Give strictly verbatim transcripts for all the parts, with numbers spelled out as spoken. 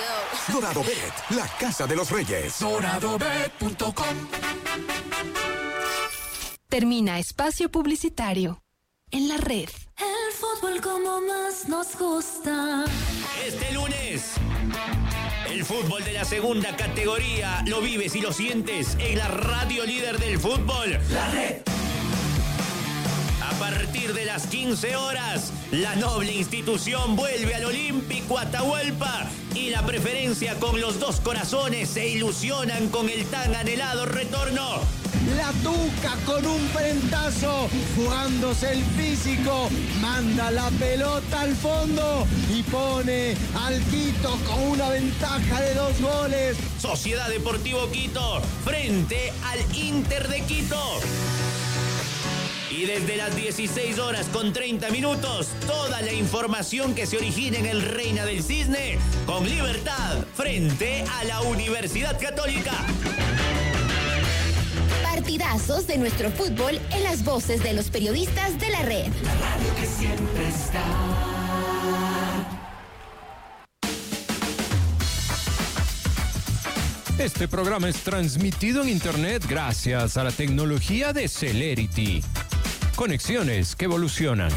go. Dorado Bet, la casa de los reyes. dorado bet punto com. Termina espacio publicitario en la red. El fútbol como más nos gusta. Este lunes, el fútbol de la segunda categoría lo vives y lo sientes en la radio líder del fútbol, La Red. A partir de las quince horas, la noble institución vuelve al Olímpico Atahualpa y la preferencia con los dos corazones se ilusionan con el tan anhelado retorno. La Tuca con un frentazo, jugándose el físico, manda la pelota al fondo y pone al Quito con una ventaja de dos goles. Sociedad Deportivo Quito frente al Inter de Quito. Y desde las dieciséis horas con treinta minutos, toda la información que se origina en el Reina del Cisne, con Libertad frente a la Universidad Católica. Partidazos de nuestro fútbol en las voces de los periodistas de la red. La radio que siempre está. Este programa es transmitido en internet gracias a la tecnología de Celerity. Conexiones que evolucionan.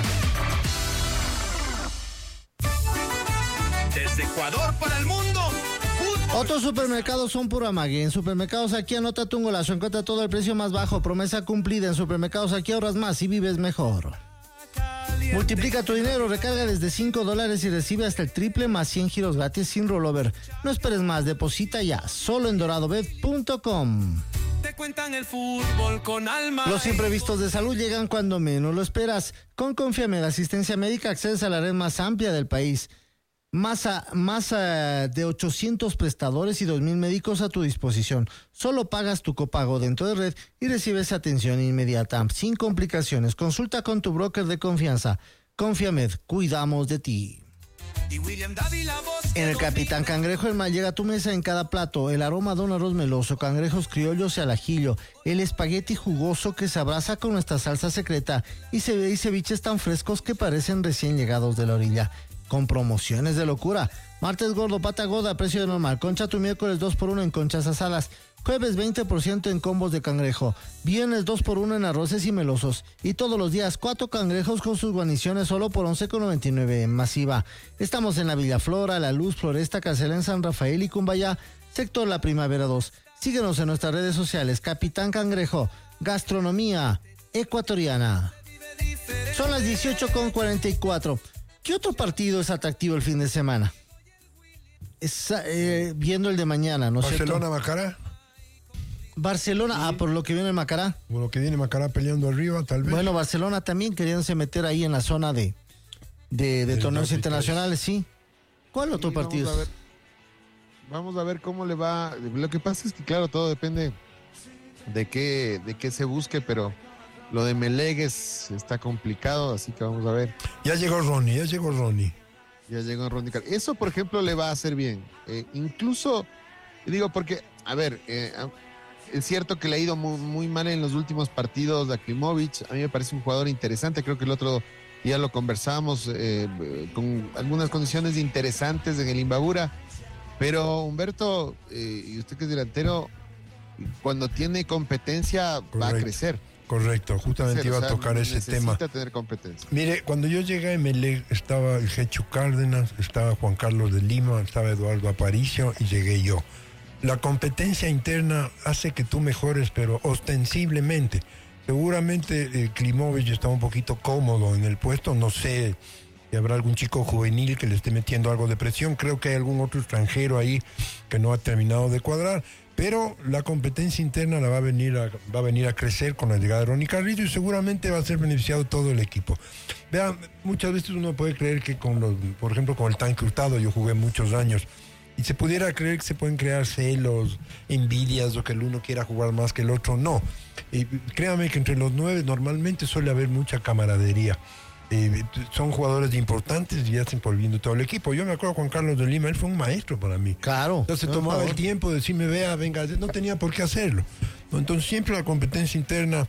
Desde Ecuador para el mundo. Otros supermercados son pura magia. En Supermercados Aquí anota tu golazo, encuentra todo el precio más bajo, promesa cumplida. En Supermercados Aquí ahorras más y vives mejor. Multiplica tu dinero, recarga desde cinco dólares y recibe hasta el triple más cien giros gratis sin rollover. No esperes más, deposita ya, solo en dorado bet punto com. Te cuentan el fútbol con alma. Los imprevistos de salud llegan cuando menos lo esperas. Con Confiamed Asistencia Médica accedes a la red más amplia del país. Más, a, más a de ochocientos prestadores y dos mil médicos a tu disposición. Solo pagas tu copago dentro de red y recibes atención inmediata, sin complicaciones. Consulta con tu broker de confianza. Confiamed, cuidamos de ti. En el Capitán Cangrejo el mal llega a tu mesa en cada plato. El aroma de un arroz meloso, cangrejos criollos y al ajillo, el espagueti jugoso que se abraza con nuestra salsa secreta y, ce- y ceviches tan frescos que parecen recién llegados de la orilla. Con promociones de locura. Martes gordo, pata gorda, precio de normal. Concha tu miércoles dos por uno en conchas asadas. Jueves veinte por ciento en combos de cangrejo. Viernes dos por uno en arroces y melosos. Y todos los días cuatro cangrejos con sus guarniciones solo por once con noventa y nueve en Masiva. Estamos en la Villa Flora, La Luz, Floresta, Carcelén, en San Rafael y Cumbayá. Sector La Primavera dos. Síguenos en nuestras redes sociales. Capitán Cangrejo. Gastronomía ecuatoriana. Son las dieciocho con cuarenta y cuatro. ¿Qué otro partido es atractivo el fin de semana? Es, eh, viendo el de mañana, ¿no es cierto? Barcelona-Macará. Barcelona, sí. Ah, por lo que viene Macará. Por lo que viene Macará peleando arriba, tal vez. Bueno, Barcelona también queriéndose meter ahí en la zona de, de, de torneos internacionales, sí. ¿Cuál otro sí, partido? Vamos a, ver, vamos a ver cómo le va. Lo que pasa es que, claro, todo depende de qué, de qué se busque, pero lo de Melegues está complicado, así que vamos a ver. Ya llegó Ronnie, ya llegó Ronnie. Ya llegó Ronnie. Eso, por ejemplo, le va a hacer bien. Eh, incluso, digo, porque, a ver, eh, es cierto que le ha ido muy, muy mal en los últimos partidos a Klimovic. A mí me parece un jugador interesante. Creo que el otro día lo conversamos eh, con algunas condiciones interesantes en el Imbabura. Pero Humberto, eh, y usted que es delantero, cuando tiene competencia Correcto. va a crecer. Correcto, justamente crecer, iba o sea, a tocar ese tema. Necesita tener competencia. Mire, cuando yo llegué a Emelec estaba el Jechu Cárdenas, estaba Juan Carlos de Lima, estaba Eduardo Aparicio y llegué yo. La competencia interna hace que tú mejores, pero ostensiblemente. Seguramente eh, Klimovic está un poquito cómodo en el puesto, no sé si habrá algún chico juvenil que le esté metiendo algo de presión, creo que hay algún otro extranjero ahí que no ha terminado de cuadrar, pero la competencia interna la va a venir a, va a venir a crecer con la llegada de Ronnie Carrillo y seguramente va a ser beneficiado todo el equipo. Vean, muchas veces uno puede creer que con los, por ejemplo con el Tanque Hurtado, yo jugué muchos años, y se pudiera creer que se pueden crear celos, envidias o que el uno quiera jugar más que el otro, no. Y créame que entre los nueve normalmente suele haber mucha camaradería. Eh, son jugadores importantes y ya están volviendo todo el equipo. Yo me acuerdo Juan Carlos de Lima, él fue un maestro para mí. Claro. Entonces tomaba el tiempo de decirme, vea, venga, no tenía por qué hacerlo. Entonces siempre la competencia interna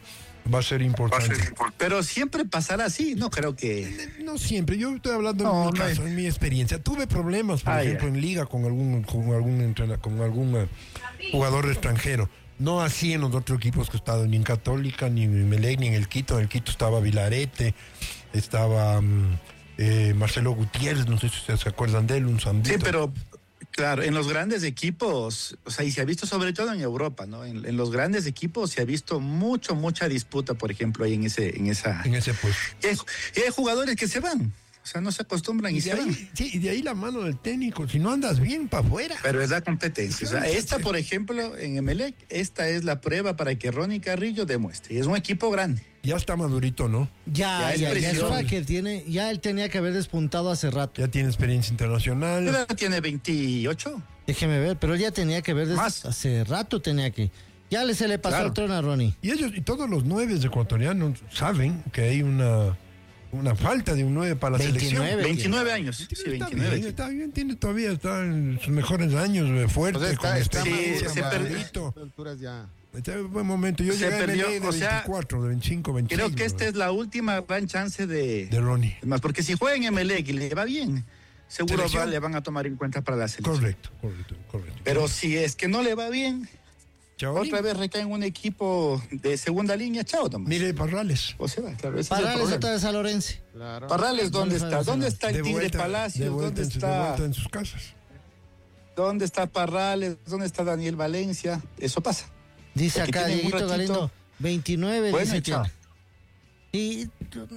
Va a ser importante. Pero siempre pasará así, no creo que... No siempre, yo estoy hablando No, en mi no caso, es- en mi experiencia. Tuve problemas, por Ah, ejemplo, ya. en liga con algún, con algún entrenador, con algún eh, jugador extranjero. No así en los otros equipos que he estado, ni en Católica, ni en Melec, ni en el Quito. En el Quito estaba Vilarete, estaba mm, eh, Marcelo Gutiérrez, no sé si ustedes se acuerdan de él, un zambito. Sí, pero claro, en los grandes equipos, o sea, y se ha visto sobre todo en Europa, ¿no? En, en los grandes equipos se ha visto mucho, mucha disputa, por ejemplo, ahí en ese, en esa. En ese puesto. Y hay, y hay jugadores que se van, o sea, no se acostumbran y, Y se de, van. ahí, sí, y de ahí la mano del técnico. Si no andas bien, para afuera. Pero es la competencia. O sea, esta, por ejemplo, en Emelec, esta es la prueba para que Ronnie Carrillo demuestre. Y es un equipo grande. Ya está madurito, ¿no? Ya, Ya es ya, ya es presión. hora que tiene, ya él tenía que haber despuntado hace rato. Ya tiene experiencia internacional. Pero tiene veintiocho. Déjeme ver, pero ya tenía que haber des- Más. hace rato tenía que. Ya le se le pasó Claro. el trono a Ronnie. Y ellos, y todos los nueve ecuatorianos saben que hay una, una falta de un nueve para la veintinueve. selección. veintinueve años. Sí, Está veintinueve. bien, está bien, tiene todavía, está en sus mejores años, eh, fuerte, O sea, está- con está experiencia, maduro, se perdió. madurito. A estas alturas ya. Está en buen momento. Yo Se llegué a perdió, M L A de o sea, veinticuatro, de veinticinco, veintiséis. Creo que esta es la última gran chance de... de Ronnie. Más, porque si juega en Emelec y le va bien, seguro Selección. va- le van a tomar en cuenta para la selección. Correcto, correcto, correcto. Pero si es que no le va bien, Chaolín. otra vez recae en un equipo de segunda línea, chao, Tomás. Mire, Parrales. O sea, claro, ese es el Parales problema. otra vez a Lorenzi. Claro. Parrales, ¿dónde No le está? falla, ¿Dónde no. está el De Tigre vuelta- de Palacios? vuelta ¿Dónde en su- de está? vuelta en sus casas. ¿Dónde está Parrales? ¿Dónde está Daniel Valencia? Eso pasa. Dice Porque acá tiene un Dieguito ratito- Galindo, veintinueve Bueno, dice y chao. que. Y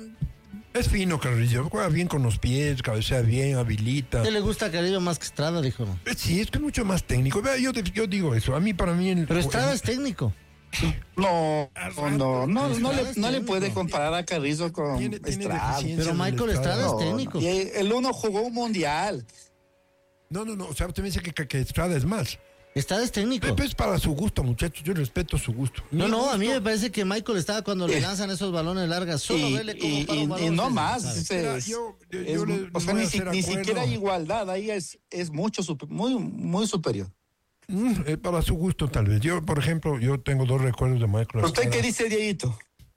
Es fino, Carrillo. Juega bien con los pies, cabecea bien, habilita. ¿qué le gusta a Carrillo más que Estrada? Dijo. Eh, Sí, es que es mucho más técnico. Vea, yo, te- yo digo eso. A mí, para mí... El, Pero Estrada el- es técnico. No, no, no, no, no le, no le técnico. puede comparar a Carrizo con Tiene- tiene Estrada. deficiencias Pero del Michael Estrada es técnico. Y el uno jugó un mundial. No, no, no. O sea, usted me dice que, que, que Estrada es más. Estrada es técnico. Pepe es para su gusto, muchachos. Yo respeto su gusto. No, Mi no, a gusto- mí me parece que Michael Estrada cuando le Eh. lanzan esos balones largas, solo Y, verle cómo y- para un y- balón, y no usted más. sabe. es- Mira, es- yo- yo- es- yo le- o sea, voy a ni, si- hacer ni acuerdo. siquiera hay igualdad. Ahí es, es mucho, super- muy, muy superior. Mm, eh, para su gusto, tal vez. Yo, por ejemplo, yo tengo dos recuerdos de Michael ¿Usted Estrada. qué dice, Dieguito?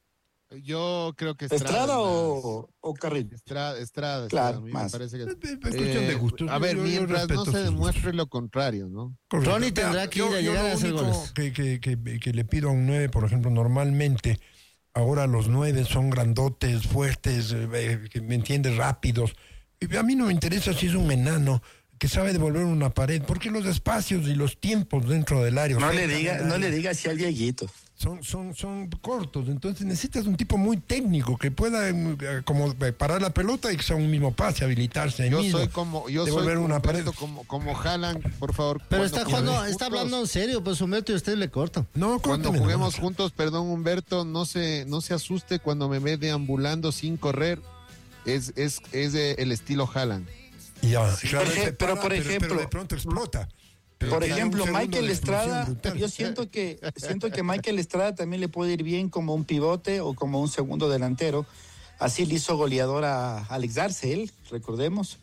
Yo creo que Estrada. ¿Estrada es o, o Carrillo? más. Estrada, Estrada. Claro, Estrada, a mí me más. parece que- Es, es- es cuestión de Eh, gustos. A ver, Yo- yo mientras respeto no se sus demuestre lo contrario, ¿no? Correcto. Ronnie tendrá que ir a llegar lo a hacer único goles. Que, que, que, que le pido a un nueve, por ejemplo, normalmente, ahora los nueve son grandotes, fuertes, eh, eh, que me entiende, rápidos. Y a mí no me interesa si es un enano que sabe devolver una pared, porque los espacios y los tiempos dentro del área. No le cerca diga, del no área, le diga así al Dieguito. Son, son, son cortos, entonces necesitas un tipo muy técnico que pueda eh, como eh, parar la pelota y que sea un mismo pase, habilitarse ahí Yo mismo, soy como, yo soy devolver una Humberto, pared. como, como Haaland, por favor. Pero cuando está juguemos jugando, está juntos- hablando en serio, pues Humberto y usted le corta. No, Cuando córteme juguemos nomás. juntos, perdón Humberto, no se, no se asuste cuando me ve deambulando sin correr. Es, es, es de el estilo Haaland. Ya, claro, Por ej- se pero, para, por pero- ejemplo- pero de pronto explota. Pero Por tiene ejemplo, un segundo Michael de explosión Estrada, brutal. yo siento que siento que Michael Estrada también le puede ir bien como un pivote o como un segundo delantero. Así le hizo goleador a Alex Darcel, recordemos.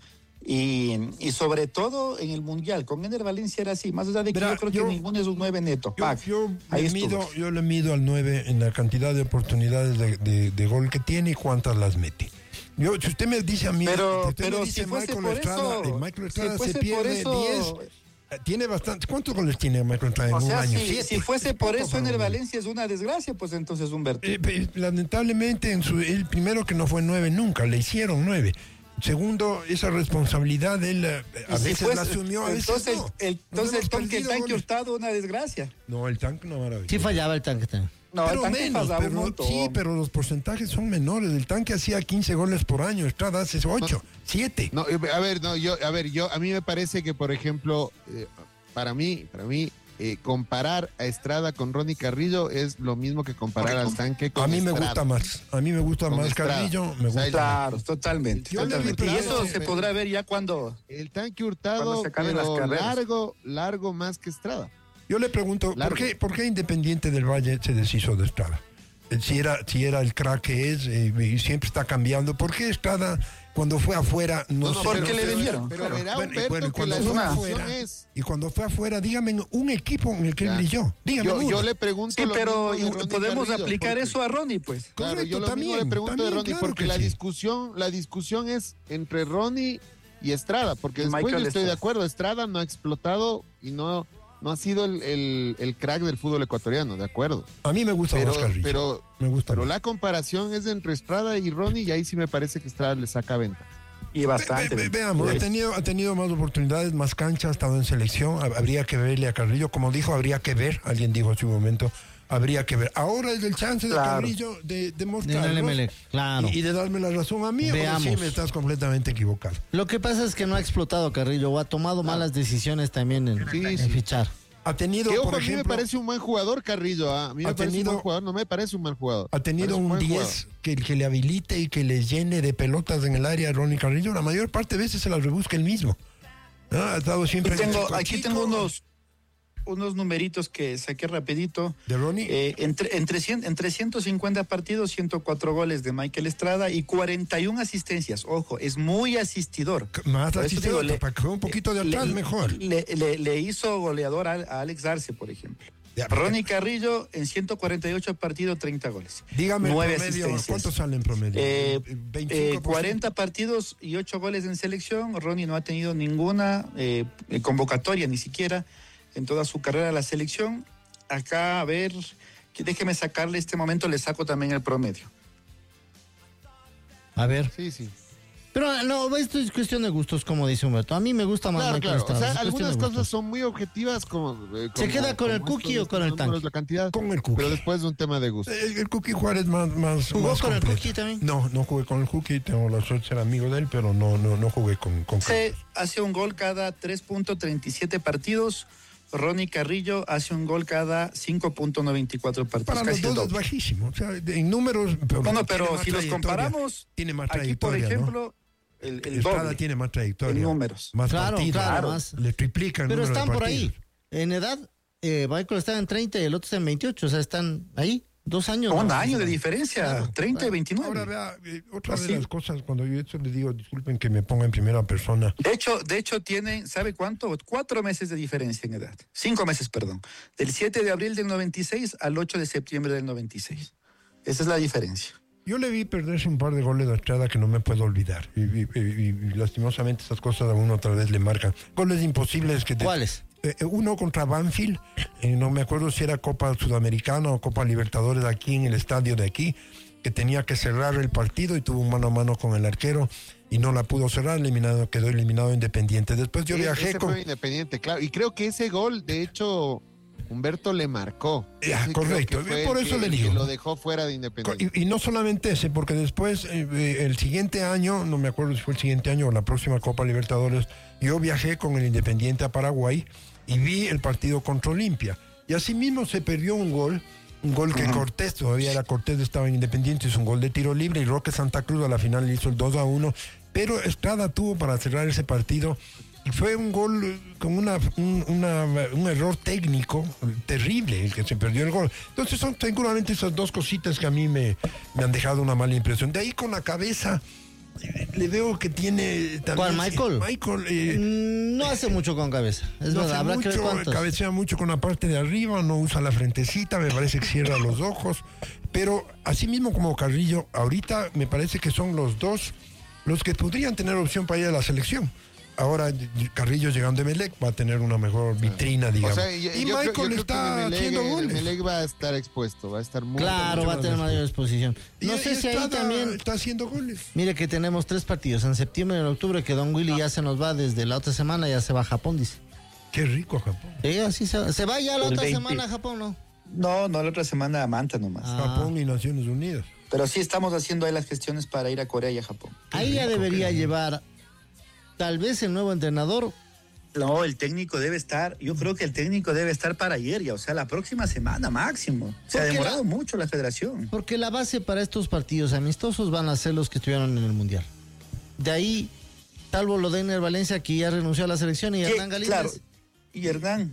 Y, y sobre todo en el Mundial, con Ender Valencia era así, más allá de que Verá, yo creo yo- que ninguno es un nueve neto. Yo, Pac, yo ahí le estuvo. mido, yo le mido al nueve en la cantidad de oportunidades de, de- de gol que tiene y cuántas las mete. Yo, si usted me dice a mí, Pero- si usted pero me dice si fuese Michael por Estrada, eso- eh, Michael si Estrada fuese se por pierde eso- diez, eh, tiene bastante. ¿Cuántos goles tiene Michael Estrada en O un sea, año? si, Siete. si fuese Es por poco eso para Ender un- Valencia es una desgracia, pues entonces Humberto. Eh, eh, lamentablemente, en su, el primero que no fue nueve nunca, le hicieron nueve. Segundo, esa responsabilidad él eh, a Y si veces fuese- la asumió, a veces entonces, no. el, Nos entonces hemos el tanque, el perdido tanque goles. Hurtado, una desgracia. No, el tanque no maravilla. Sí fallaba el tanque también. No, pero el tanque menos, pasaba un pero, montón. sí, pero los porcentajes son menores. El tanque hacía quince goles por año, Estrada hace ocho, siete. No, eh, a ver, no, yo, a ver, yo, a mí me parece que, por ejemplo, eh, para mí, para mí, eh, comparar a Estrada con Ronnie Carrillo es lo mismo que comparar al tanque con A mí me Estrada. gusta más. A mí me gusta Con más Estrada. Carrillo, me O sea, gusta. Claro, totalmente. Yo le totalmente. Y reemplazo, eso se pero- podrá ver ya cuando... El tanque Cuando Hurtado, se acaben las pero carreras. largo, largo más que Estrada. Yo le pregunto, ¿por Largo. qué, ¿por qué Independiente del Valle se deshizo de Estrada? si era, si era el crack que es, eh, y siempre está cambiando. ¿Por qué Estrada cuando fue afuera no, no, sé? porque no le sé, vendieron. Pero claro. verá, Bueno, y Humberto, bueno, y que cuando la fue discusión afuera, es... y cuando fue afuera, dígame un equipo en el que él Ya. brilló. Dígame Yo, uno. yo le pregunto Sí, lo pero mismo de Ronnie podemos Garrido, aplicar porque- eso a Ronnie, pues. Claro, Correcto, yo lo mismo también, le pregunto también, de Ronnie, claro porque que la sí. discusión, la discusión es entre Ronnie y Estrada, porque después Michael yo estoy de Estrada. acuerdo, Estrada no ha explotado y no, no ha sido el, el- el crack del fútbol ecuatoriano, de acuerdo. A mí me gusta Pero, más Carrillo. pero, me gusta pero más. la comparación es entre Estrada y Ronnie y ahí sí me parece que Estrada le saca venta. Y bastante. Ve- ve- veamos, ha Pues, tenido, ha tenido más oportunidades, más cancha, ha estado en selección, hab- habría que verle a Carrillo, como dijo, habría que ver, alguien dijo hace un momento, habría que ver. Ahora es el chance de Claro. Carrillo de, de En mostrarnos el Emelec, claro. y, y de darme la razón a mí, o Veamos. decirme estás completamente equivocado. Lo que pasa es que no ha explotado Carrillo o ha tomado malas decisiones también en, Sí, en sí. fichar. Ha tenido, Que ojo, por a mí me ejemplo, parece un buen jugador Carrillo, ¿ah? a mí me ha parece tenido- un buen jugador, no me parece un mal jugador. ha tenido Parece un buen diez que, que le habilite y que le llene de pelotas en el área a Ronnie Carrillo. La mayor parte de veces se las rebusca él mismo. Ah, ha estado siempre Aquí en el tengo, chico aquí chico. tengo unos, unos numeritos que saqué rapidito. ¿De Ronnie? Eh, entre, entre, cien, entre ciento cincuenta partidos, ciento cuatro goles de Michael Estrada y cuarenta y una asistencias. Ojo, es muy asistidor. Más Por eso asistidor, digo, le- para que juegue un poquito de le- atrás mejor. Le, le- le hizo goleador a, a Alex Arce, por ejemplo. Ya, pero- Ronnie Carrillo en ciento cuarenta y ocho partidos, treinta goles. Dígame el nueve promedio, asistencias. ¿cuánto sale en promedio? Eh, veinticinco eh, por ciento. cuarenta partidos y ocho goles en selección. Ronnie no ha tenido ninguna eh, eh, convocatoria, ni siquiera en toda su carrera a la selección. Acá, a ver, que déjeme sacarle este momento, le saco también el promedio. A ver. Sí, sí. Pero no, esto es cuestión de gustos, como dice Humberto. A mí me gusta más Claro, Michael claro. O Estrada. sea, es cuestión algunas de cosas gustos. son muy objetivas como... eh, ¿Se como- queda con el como Cookie estos- o con el estos números, Tanque? La cantidad, Con el Cookie. pero después es un tema de gusto. El, el Cookie Juárez más, más, ¿Jugó más con el completo. Cookie también? No, no jugué con el Cookie, tengo la suerte de ser amigo de él, pero no, no, no jugué con, con Se hace un gol cada tres punto treinta y siete partidos. Ronnie Carrillo hace un gol cada cinco punto noventa y cuatro partidos. Para los casi el dos es doble. bajísimo. O sea, en números. Pero Bueno, tiene pero más si los trayectoria. comparamos, Tiene más aquí, por trayectoria. ¿no? ejemplo, el, el Estrada doble. tiene más trayectoria. en números. Más Claro, partidos. claro, más. Le triplican. Pero están por ahí. En edad, eh, Michael está en treinta y el otro está en veintiocho. O sea, están ahí. Dos años. Un ¿no? año de diferencia, Claro, treinta y claro. veintinueve. Ahora vea, eh, otra Así. de las cosas, cuando yo esto le digo, disculpen que me ponga en primera persona. De hecho, de hecho tienen, ¿sabe cuánto? Cuatro meses de diferencia en edad. Cinco meses, perdón. Del siete de abril del noventa y seis al ocho de septiembre del noventa y seis. Esa es la diferencia. Yo le vi perderse un par de goles de Estrada que no me puedo olvidar. Y, y- y- y lastimosamente esas cosas a uno otra vez le marcan. Goles imposibles que... te- ¿Cuáles? Eh, uno contra Banfield, eh, no me acuerdo si era Copa Sudamericana o Copa Libertadores aquí en el estadio de aquí, que tenía que cerrar el partido y tuvo un mano a mano con el arquero y no la pudo cerrar, eliminado, quedó eliminado Independiente. Después yo E- viajé ese con... fue Independiente, claro. Y creo que ese gol, de hecho, Humberto le marcó. Ya, Ese creo correcto. que fue Por el eso que- le el digo. que lo dejó fuera de Independiente. Y, y no solamente ese, porque después, eh, eh, el siguiente año, no me acuerdo si fue el siguiente año o la próxima Copa Libertadores, yo viajé con el Independiente a Paraguay y vi el partido contra Olimpia. Y así mismo se perdió un gol, un gol que Cortés, todavía era Cortés, estaba en Independiente, hizo un gol de tiro libre y Roque Santa Cruz a la final le hizo el dos a uno. Pero Estrada tuvo para cerrar ese partido y fue un gol eh, con una, un, una- un error técnico terrible, el que se perdió el gol. Entonces son seguramente esas dos cositas que a mí me, me han dejado una mala impresión. De ahí con la cabeza, eh, le veo que tiene también... ¿Cuál, Michael? Michael, eh, Mm, No hace mucho con cabeza. Es no verdad, hace habrá que ver mucho, cuántos. cabecea mucho con la parte de arriba, no usa la frentecita, me parece que cierra los ojos. Pero así mismo como Carrillo, ahorita me parece que son los dos los que podrían tener opción para ir a la selección. Ahora Carrillo llegando a Emelec va a tener una mejor vitrina, digamos. O sea, yo- y yo creo- Michael yo creo que está Emelec- haciendo goles. Emelec va a estar expuesto, va a estar muy... Claro, mucho va a más tener después. mayor exposición. Y- No y sé si ahí Estrada también... está haciendo goles. Mire que tenemos tres partidos, en septiembre y en octubre, que Don Willy ya se nos va desde la otra semana, ya se va a Japón, dice. Qué rico Japón. Sí, así se, se va ya la El otra veinte. semana a Japón, ¿no? No, no, la otra semana a Manta nomás. Ah. Japón y Naciones Unidas. Pero sí estamos haciendo ahí las gestiones para ir a Corea y a Japón. Ahí ya debería llevar, tal vez el nuevo entrenador. No, el técnico debe estar, yo creo que el técnico debe estar para ayer ya, o sea, la próxima semana máximo. Se ha Porque demorado la- mucho la federación. Porque la base para estos partidos amistosos van a ser los que estuvieron en el Mundial. De ahí, salvo lo de Ener Valencia, que ya renunció a la selección, y Que, Hernán Galíndez. claro, y Hernán,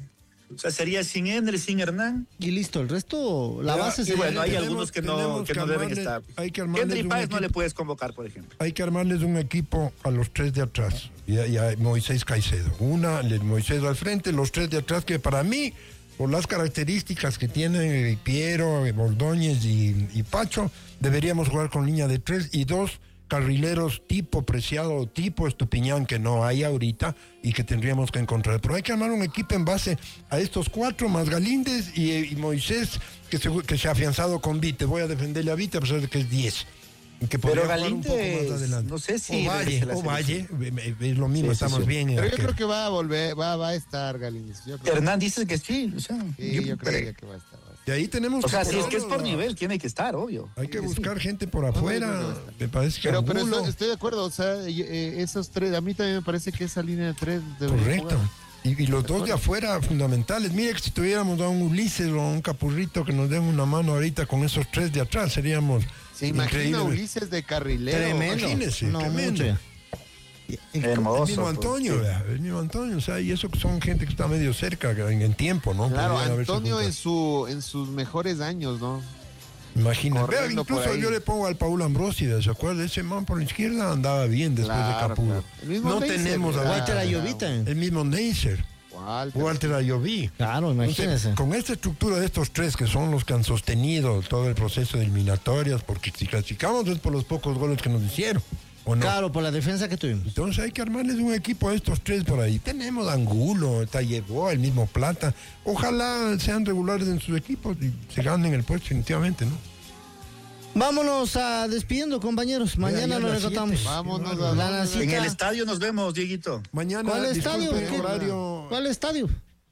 O sea, sería sin Ender, sin Hernán. Y listo, el resto, la base Y sería... bueno, hay tenemos- algunos que no, tenemos que que no deben armarle- estar. hay que armarles Kendry un Páez no equipo. le puedes convocar, por ejemplo. Hay que armarles un equipo a los tres de atrás. Y a, y a Moisés Caicedo. Una, le- Moisés al frente, los tres de atrás, que para mí, por las características que tienen eh, Piero, eh, Ordóñez y, y Pacho, deberíamos jugar con línea de tres y dos carrileros tipo Preciado, tipo Estupiñán, que no hay ahorita y que tendríamos que encontrar. Pero hay que armar un equipo en base a estos cuatro, más Galíndez y, y Moisés, que se, que se ha afianzado con Vite. Voy a defenderle a Vite a pesar de que es diez. Y que Pero podría jugar un poco Galíndez, más adelante. no sé si O Valle, regrese a la o Valle, selección. eh, eh, es lo mismo, Sí, sí, estamos sí. bien. en Pero yo arquero. creo que va a volver, va, va a estar Galíndez. Yo creo- Hernán dice que sí. O sea, Sí, yo- yo creo que va a estar. va a estar. Y ahí tenemos o sea, que si es que es por ponerlo, nivel, tiene que estar, obvio. Hay que Sí, sí. buscar gente por afuera. Me parece que Pero, pero Angulo- estoy, estoy de acuerdo, o sea, eh, eh, esos tres, a mí también me parece que esa línea de tres debería Correcto. jugar. Y, y los dos de afuera fundamentales. Mire que si tuviéramos a un Ulises o a un Capurrito que nos den una mano ahorita con esos tres de atrás, seríamos Se imagina increíbles. Ulises de carrilero. Tremendo. Imagínese, no, tremendo. mucho. Hermoso. El mismo pues, Antonio, sí. vea, el mismo Antonio, o sea, y eso que son gente que está medio cerca en, en tiempo, ¿no? Claro, Podrían haberse Antonio juntado. en su en sus mejores años, ¿no? Imagínate. Vea, corriendo por incluso ahí. yo le pongo al Paul Ambrosi, ¿se acuerda? Ese man por la izquierda andaba bien después Claro, de Capullo. claro. El mismo No Neisser, tenemos a claro. Walter Ayovita. el mismo Neisser, Walter. Walter Ayoví. Claro, Entonces, imagínese. con esta estructura de estos tres que son los que han sostenido todo el proceso de eliminatorias, porque si clasificamos es por los pocos goles que nos hicieron, ¿o no? Claro, por la defensa que tuvimos. Entonces hay que armarles un equipo a estos tres por ahí. Tenemos a Angulo, Tallebó, el mismo Plata. Ojalá sean regulares en sus equipos y se ganen el puesto definitivamente, ¿no? Vámonos a despidiendo, compañeros. Mañana ya nos las encontramos. siete. Vámonos Qué a La En Nacita. el estadio nos vemos, Dieguito. Mañana, ¿Cuál estadio? disculpe, ¿Qué? horario. ¿Cuál estadio?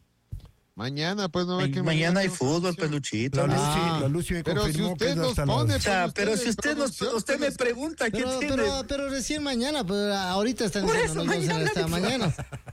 Mañana, pues no ve que Mañana hay fútbol, pues, peluchito. La Lucy, Ah. la Lucy me Pero si confirmó usted que es nos hasta pone, las... O sea, Pues pero usted si usted, nos, producción, usted me pues, pregunta, ¿qué Pero, tiene? pero, pero recién mañana, pero ahorita están Por diciendo eso, nos vemos en mañana, esta mañana.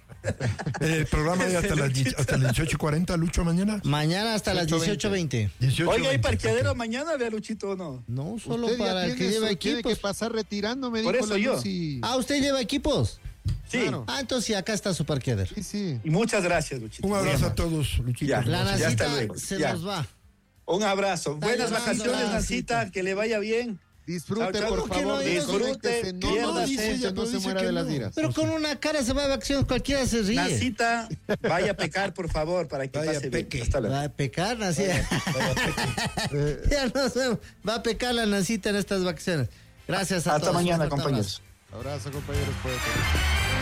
El programa de hasta las, die- hasta las dieciocho y cuarenta, Lucho, mañana. Mañana hasta las dieciocho veinte. dieciocho Oiga, ¿hay veinte. parqueadero mañana, vea, Luchito, o no? No, solo usted ya para el tiene que lleva su- tiene equipos. que pasar retirando, me Por dijo eso la yo. Lucy. Ah, ¿usted lleva equipos? Sí. Claro. Ah, entonces sí, acá está su parqueadero. Sí, sí. Y muchas gracias, Luchito. Un abrazo a todos, Luchito. Ya. La Ya está Nacita luego, se ya. nos va. Un abrazo. Buenas llorando vacaciones, la Nacita. cita. Que le vaya bien. Disfrute, Chao, chao. por ¿Cómo que favor. no? Disfrute, No, piérdase. no, dice ella, no se muera de las iras. Pero con una cara se va de vacaciones, cualquiera se ríe. Nacita, vaya a pecar, por favor, para que Vaya pase bien. peque. Hasta luego. Va a pecar, Nacita. Ya nos vemos. Va a pecar la Nacita en estas vacaciones. Gracias a Hasta todos. mañana, Un fuerte compañeros. Abrazo, compañeros. Puede